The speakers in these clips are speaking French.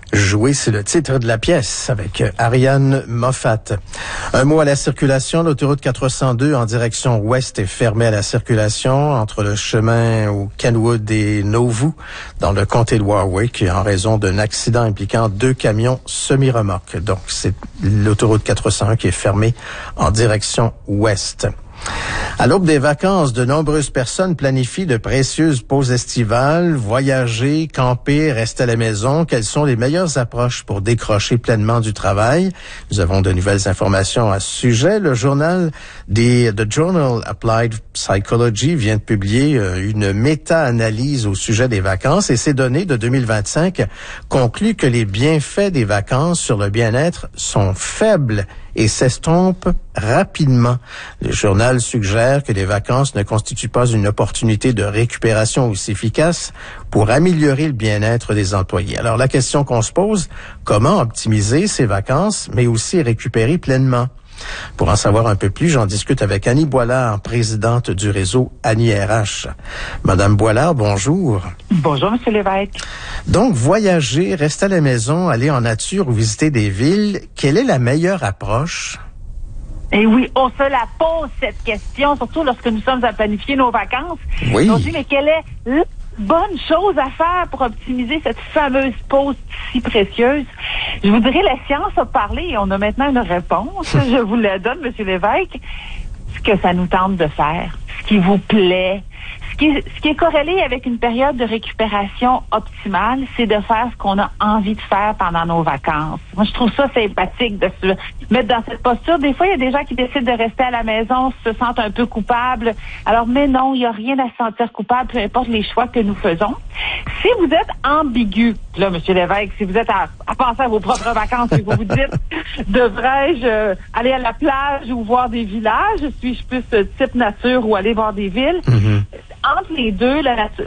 Jouer, c'est le titre de la pièce avec Ariane Moffat. Un mot à la circulation. L'autoroute 402 en direction ouest est fermée à la circulation entre le chemin au Kenwood et Nauvoo dans le comté de Warwick en raison d'un accident impliquant 2 camions semi-remorques. Donc, c'est l'autoroute 401 qui est fermée en direction ouest. À l'aube des vacances, de nombreuses personnes planifient de précieuses pauses estivales, voyager, camper, rester à la maison. Quelles sont les meilleures approches pour décrocher pleinement du travail? Nous avons de nouvelles informations à ce sujet. Le journal The Journal Applied Psychology vient de publier une méta-analyse au sujet des vacances et ces données de 2025 concluent que les bienfaits des vacances sur le bien-être sont faibles et s'estompe rapidement. Le journal suggère que les vacances ne constituent pas une opportunité de récupération aussi efficace pour améliorer le bien-être des employés. Alors la question qu'on se pose, comment optimiser ces vacances, mais aussi récupérer pleinement? Pour en savoir un peu plus, j'en discute avec Annie Boilard, présidente du réseau Annie RH. Madame Boilard, bonjour. Bonjour, Monsieur Lévesque. Donc, voyager, rester à la maison, aller en nature ou visiter des villes, quelle est la meilleure approche? Eh oui, on se la pose, cette question, surtout lorsque nous sommes à planifier nos vacances. Oui. On dit, mais quelle est la bonne chose à faire pour optimiser cette fameuse pause si précieuse? Je vous dirais, la science a parlé et on a maintenant une réponse. Je vous la donne, Monsieur Lévesque. Ce que ça nous tente de faire, ce qui vous plaît, ce qui est corrélé avec une période de récupération optimale, c'est de faire ce qu'on a envie de faire pendant nos vacances. Moi, je trouve ça sympathique de se mettre dans cette posture. Des fois, il y a des gens qui décident de rester à la maison, se sentent un peu coupables. Alors, mais non, il n'y a rien à se sentir coupable, peu importe les choix que nous faisons. Si vous êtes ambigu, là, M. Lévesque, si vous êtes à penser à vos propres vacances et vous vous dites, devrais-je aller à la plage ou voir des villages? Suis-je plus type nature ou aller voir des villes? Mm-hmm. Entre les deux,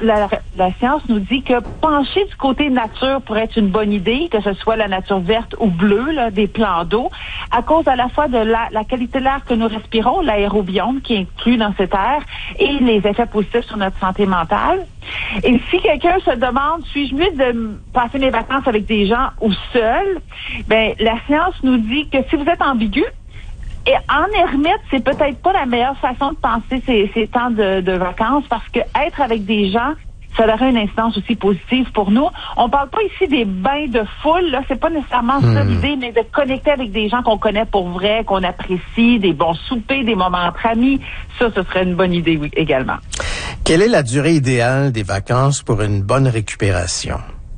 la science nous dit que pencher du côté nature pourrait être une bonne idée, que ce soit la nature verte ou bleue, là, des plans d'eau, à cause à la fois de la qualité de l'air que nous respirons, l'aérobiome qui est inclus dans cet air, et les effets positifs sur notre santé mentale. Et si quelqu'un se demande, suis-je mieux de passer mes vacances avec des gens ou seul, ben la science nous dit que si vous êtes ambigu, et en ermite, c'est peut-être pas la meilleure façon de penser ces temps de vacances parce que être avec des gens, ça aurait une instance aussi positive pour nous. On parle pas ici des bains de foule, là, c'est pas nécessairement ça l'idée, mais de connecter avec des gens qu'on connaît pour vrai, qu'on apprécie, des bons soupers, des moments entre amis. Ça, ce serait une bonne idée, oui, également. Quelle est la durée idéale des vacances pour une bonne récupération?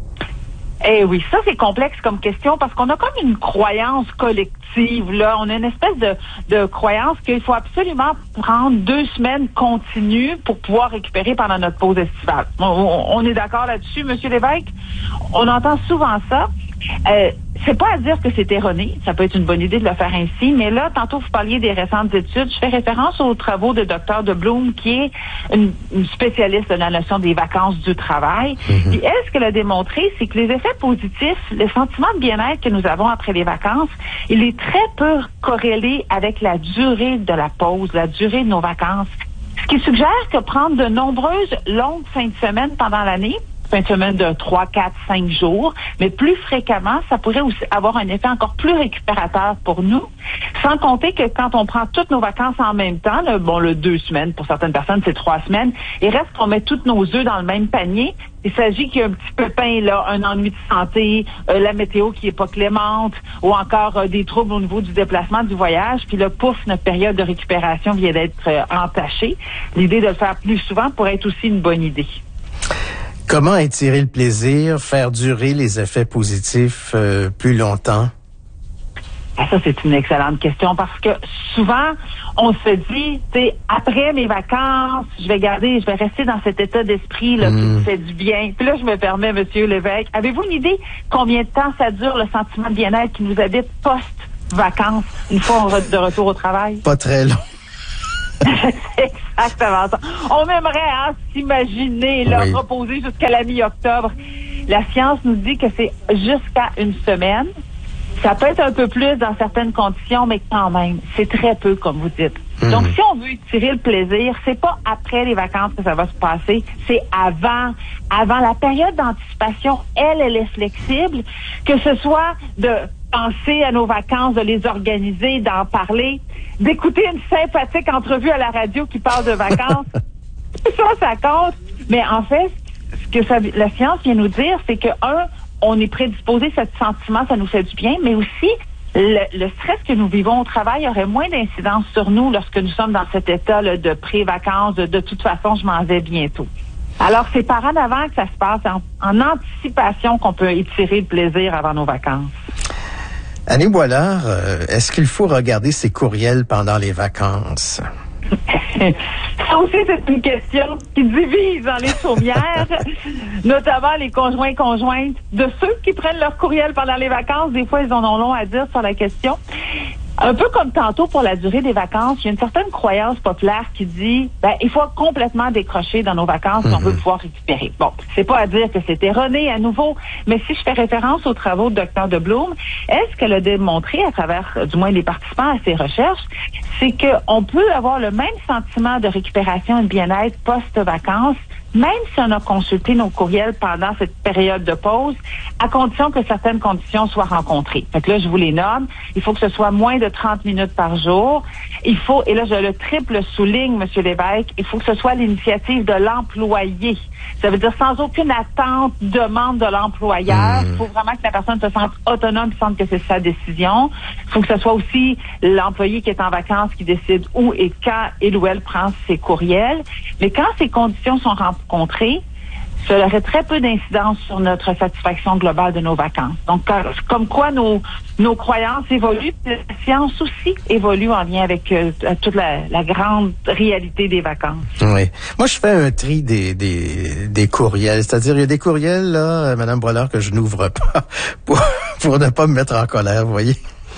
Eh oui, ça c'est complexe comme question parce qu'on a comme une croyance collective, là. On a une espèce de croyance qu'il faut absolument prendre 2 semaines continues pour pouvoir récupérer pendant notre pause estivale. On est d'accord là-dessus, Monsieur Lévesque? On entend souvent ça. C'est pas à dire que c'est erroné, ça peut être une bonne idée de le faire ainsi, mais là, tantôt vous parliez des récentes études, je fais référence aux travaux de Dr. de Bloom, qui est une spécialiste de la notion des vacances du travail. Et elle, ce qu'elle a démontré, c'est que les effets positifs, le sentiment de bien-être que nous avons après les vacances, il est très peu corrélé avec la durée de la pause, la durée de nos vacances. Ce qui suggère que prendre de nombreuses longues fins de semaine pendant l'année, fin de semaine de 3, 4, 5 jours, mais plus fréquemment, ça pourrait aussi avoir un effet encore plus récupérateur pour nous. Sans compter que quand on prend toutes nos vacances en même temps, le 2 semaines, pour certaines personnes, c'est 3 semaines, et reste qu'on met tous nos œufs dans le même panier. Il s'agit qu'il y a un petit pépin, là, un ennui de santé, la météo qui est pas clémente, ou encore des troubles au niveau du déplacement du voyage, puis là, pouf, notre période de récupération vient d'être entachée. L'idée de le faire plus souvent pourrait être aussi une bonne idée. Comment étirer le plaisir, faire durer les effets positifs plus longtemps? Ça, c'est une excellente question parce que souvent, on se dit, après mes vacances, je vais rester dans cet état d'esprit là qui me fait du bien. Puis là, je me permets, Monsieur Lévesque, avez-vous une idée combien de temps ça dure le sentiment de bien-être qui nous habite post-vacances, une fois de retour au travail? Pas très long. C'est exactement ça. On aimerait s'imaginer, reposer jusqu'à la mi-octobre. La science nous dit que c'est jusqu'à 1 semaine. Ça peut être un peu plus dans certaines conditions, mais quand même, c'est très peu, comme vous dites. Donc, si on veut tirer le plaisir, c'est pas après les vacances que ça va se passer, c'est avant. Avant la période d'anticipation, elle est flexible, que ce soit de penser à nos vacances, de les organiser, d'en parler, d'écouter une sympathique entrevue à la radio qui parle de vacances. Ça compte. Mais en fait, ce que la science vient nous dire, c'est que, on est prédisposé à ce sentiment, ça nous fait du bien, mais aussi, le stress que nous vivons au travail aurait moins d'incidence sur nous lorsque nous sommes dans cet état là, de pré-vacances, de toute façon, je m'en vais bientôt. Alors, c'est par en avant que ça se passe, en anticipation qu'on peut étirer le plaisir avant nos vacances. Annie Boilard, est-ce qu'il faut regarder ses courriels pendant les vacances? Ça aussi, c'est une question qui divise dans les chaumières, notamment les conjoints-conjointes de ceux qui prennent leur courriel pendant les vacances. Des fois, ils en ont long à dire sur la question. Un peu comme tantôt pour la durée des vacances, il y a une certaine croyance populaire qui dit il faut complètement décrocher dans nos vacances si on veut pouvoir récupérer. Bon, c'est pas à dire que c'est erroné à nouveau, mais si je fais référence aux travaux de Dr. de Bloom, ce qu'elle a démontré à travers, du moins les participants à ses recherches, c'est qu'on peut avoir le même sentiment de récupération et de bien-être post-vacances, même si on a consulté nos courriels pendant cette période de pause, à condition que certaines conditions soient rencontrées. Fait que là, je vous les nomme. Il faut que ce soit moins de 30 minutes par jour. Il faut, et là, je le triple souligne, M. Lévesque, il faut que ce soit l'initiative de l'employé. Ça veut dire sans aucune attente, demande de l'employeur. Il faut vraiment que la personne se sente autonome et sente que c'est sa décision. Il faut que ce soit aussi l'employé qui est en vacances qui décide où et quand il ou elle prend ses courriels. Mais quand ces conditions sont rencontrées, ça aurait très peu d'incidence sur notre satisfaction globale de nos vacances. Donc, comme quoi nos croyances évoluent, la science aussi évolue en lien avec toute la grande réalité des vacances. Oui. Moi, je fais un tri des courriels. C'est-à-dire, il y a des courriels, là, Mme Boilard, que je n'ouvre pas pour ne pas me mettre en colère, vous voyez.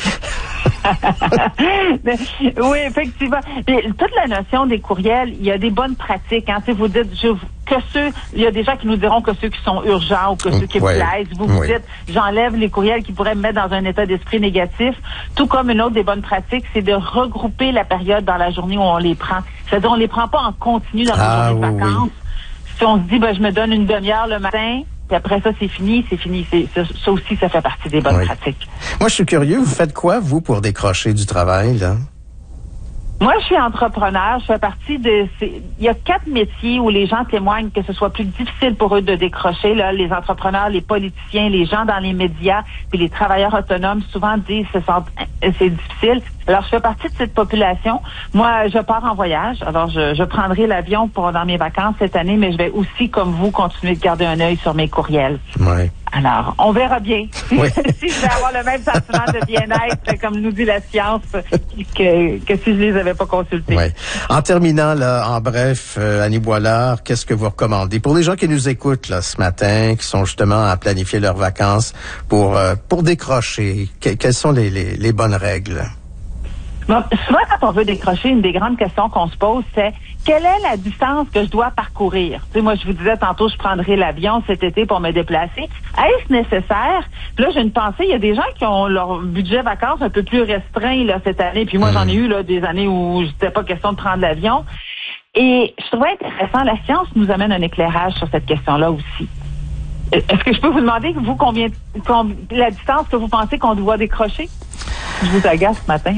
Oui, effectivement. Mais toute la notion des courriels, il y a des bonnes pratiques. Hein. Si vous dites il y a des gens qui nous diront que ceux qui sont urgents ou que ceux qui plaisent. Vous dites, j'enlève les courriels qui pourraient me mettre dans un état d'esprit négatif. Tout comme une autre des bonnes pratiques, c'est de regrouper la période dans la journée où on les prend. C'est-à-dire, on les prend pas en continu dans la journée de vacances. Si on se dit, je me donne une demi-heure le matin, puis après ça, c'est fini. Ça aussi, ça fait partie des bonnes pratiques. Moi, je suis curieux, vous faites quoi, vous, pour décrocher du travail, là? Moi, je suis entrepreneur. Je fais partie il y a 4 métiers où les gens témoignent que ce soit plus difficile pour eux de décrocher. Là, les entrepreneurs, les politiciens, les gens dans les médias, puis les travailleurs autonomes souvent disent que c'est difficile. Alors, je fais partie de cette population. Moi, je pars en voyage. Alors, je prendrai l'avion dans mes vacances cette année, mais je vais aussi, comme vous, continuer de garder un œil sur mes courriels. Oui. Alors, on verra bien si je vais avoir le même sentiment de bien-être, comme nous dit la science, que si je les avais pas consultés. Oui. En terminant, là, en bref, Annie Boilard, qu'est-ce que vous recommandez pour les gens qui nous écoutent là ce matin, qui sont justement à planifier leurs vacances pour décrocher? Quelles sont les bonnes règles? Bon, souvent, quand on veut décrocher, une des grandes questions qu'on se pose, c'est quelle est la distance que je dois parcourir? Tu sais, moi, je vous disais tantôt, je prendrai l'avion cet été pour me déplacer. Est-ce nécessaire? Puis là, j'ai une pensée, il y a des gens qui ont leur budget vacances un peu plus restreint là cette année. Puis moi, j'en ai eu là des années où c'était pas question de prendre l'avion. Et je trouvais intéressant, la science nous amène un éclairage sur cette question-là aussi. Est-ce que je peux vous demander, vous, la distance que vous pensez qu'on doit décrocher? Je vous agace ce matin.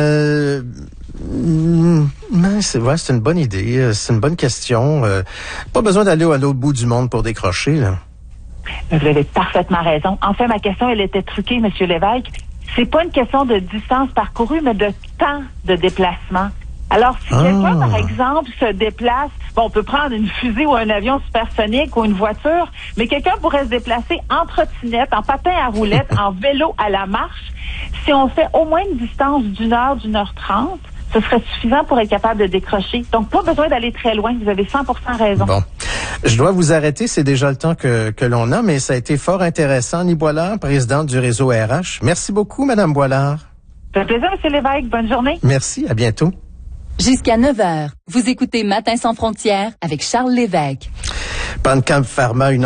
C'est une bonne idée. C'est une bonne question. Pas besoin d'aller à l'autre bout du monde pour décrocher, là. Vous avez parfaitement raison. En fait, ma question, elle était truquée, M. Lévesque. C'est pas une question de distance parcourue, mais de temps de déplacement. Alors, si quelqu'un, par exemple, se déplace, on peut prendre une fusée ou un avion supersonique ou une voiture, mais quelqu'un pourrait se déplacer en trottinette, en patin à roulettes, en vélo à la marche. Si on fait au moins une distance d'1 heure, d'1 heure 30, ce serait suffisant pour être capable de décrocher. Donc, pas besoin d'aller très loin. Vous avez 100% raison. Bon. Je dois vous arrêter. C'est déjà le temps que l'on a, mais ça a été fort intéressant. Annie Boilard, présidente du réseau RH. Merci beaucoup, Mme Boilard. Ça fait plaisir, M. Lévesque. Bonne journée. Merci. À bientôt. Jusqu'à 9h, vous écoutez Matin sans frontières avec Charles Lévesque. Pancamp Pharma,